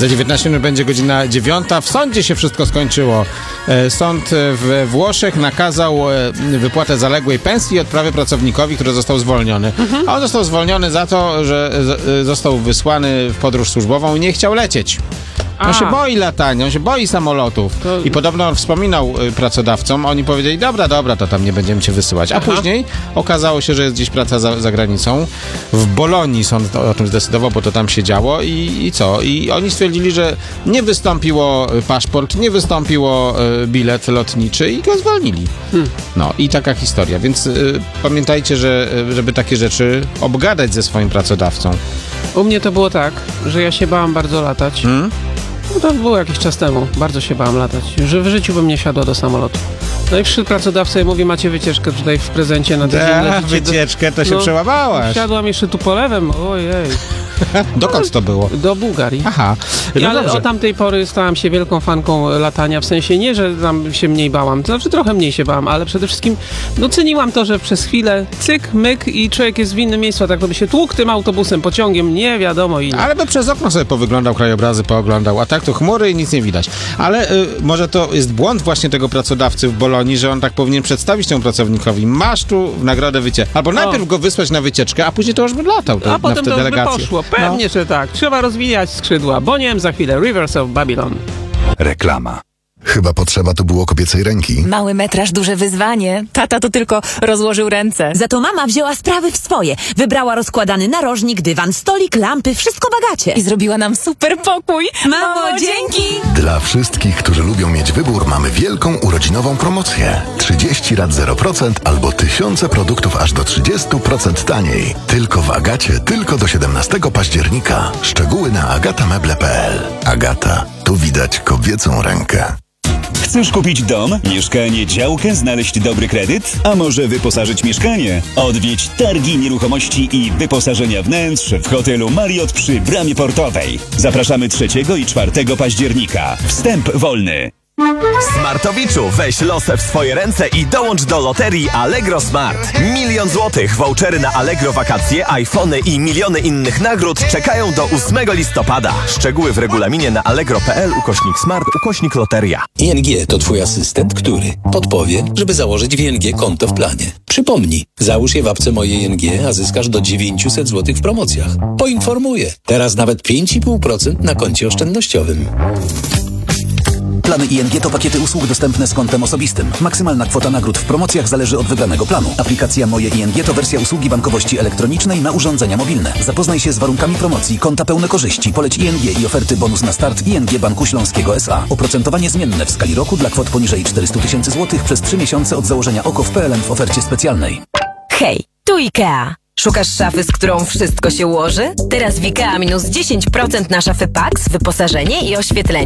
Za 19 minut będzie godzina 9. W sądzie się wszystko skończyło. Sąd we Włoszech nakazał wypłatę zaległej pensji i odprawy pracownikowi, który został zwolniony. A on został zwolniony za to, że został wysłany w podróż służbową i nie chciał lecieć. On się boi latania, on się boi samolotów. I podobno on wspominał pracodawcom, oni powiedzieli, dobra, to tam nie będziemy cię wysyłać. A później okazało się, że jest gdzieś praca za granicą. W Bolonii sąd o tym zdecydował, bo to tam się działo i co? I oni stwierdzili, że nie wystąpiło paszport, nie wystąpiło bilet lotniczy i go zwolnili. No i taka historia, więc pamiętajcie, żeby takie rzeczy obgadać ze swoim pracodawcą. U mnie to było tak, że ja się bałam bardzo latać. No to było jakiś czas temu. Bardzo się bałam latać. Że w życiu bym nie siadła do samolotu. No i przyszedł pracodawca i mówi, macie wycieczkę tutaj w prezencie na tydzień. Wycieczkę, to się przełamałaś. Siadłam jeszcze tu polewem. Ojej. Dokąd to było? Do Bułgarii. Aha. No ale dobrze. od tamtej pory stałam się wielką fanką latania, w sensie nie, że tam się mniej bałam, to znaczy trochę mniej się bałam, ale przede wszystkim ceniłam to, że przez chwilę cyk, myk i człowiek jest w innym miejscu, a tak to by się tłukł tym autobusem, pociągiem, nie wiadomo ile. Ale by przez okno sobie powyglądał, krajobrazy pooglądał, a tak to chmury i nic nie widać. Ale może to jest błąd właśnie tego pracodawcy w Bolonii, że on tak powinien przedstawić temu pracownikowi, masz tu w nagrodę wycieczkę. Albo najpierw go wysłać na wycieczkę, a później to już by latał a potem to już by poszło. Pewnie, że tak. Trzeba rozwijać skrzydła. Boniem za chwilę. Rivers of Babylon. Reklama. Chyba potrzeba tu było kobiecej ręki. Mały metraż, duże wyzwanie. Tata to tylko rozłożył ręce. Za to mama wzięła sprawy w swoje. Wybrała rozkładany narożnik, dywan, stolik, lampy, wszystko bagacie. I zrobiła nam super pokój. Mamo, dzięki! Dla wszystkich, którzy lubią mieć wybór, mamy wielką urodzinową promocję. 30 rat 0% albo tysiące produktów aż do 30% taniej. Tylko w Agacie, tylko do 17 października. Szczegóły na agatameble.pl. Agata, tu widać kobiecą rękę. Chcesz kupić dom, mieszkanie, działkę, znaleźć dobry kredyt? A może wyposażyć mieszkanie? Odwiedź targi nieruchomości i wyposażenia wnętrz w hotelu Marriott przy Bramie Portowej. Zapraszamy 3 i 4 października. Wstęp wolny. Smartowiczu, weź losę w swoje ręce i dołącz do loterii Allegro Smart. 1 000 000 złotych, vouchery na Allegro wakacje, iPhony i miliony innych nagród czekają do 8 listopada. Szczegóły w regulaminie na allegro.pl/smart/loteria. ING to twój asystent, który podpowie, żeby założyć w ING konto w planie. Przypomnij, załóż je w apce Moje ING, a zyskasz do 900 zł w promocjach. Poinformuję, teraz nawet 5,5% na koncie oszczędnościowym. Plany ING to pakiety usług dostępne z kontem osobistym. Maksymalna kwota nagród w promocjach zależy od wybranego planu. Aplikacja Moje ING to wersja usługi bankowości elektronicznej na urządzenia mobilne. Zapoznaj się z warunkami promocji, konta pełne korzyści, poleć ING i oferty bonus na start ING Banku Śląskiego S.A. Oprocentowanie zmienne w skali roku dla kwot poniżej 400 000 złotych przez 3 miesiące od założenia OKO w PLN w ofercie specjalnej. Hej, tu IKEA. Szukasz szafy, z którą wszystko się ułoży? Teraz w IKEA minus 10% na szafy Pax, wyposażenie i oświetlenie.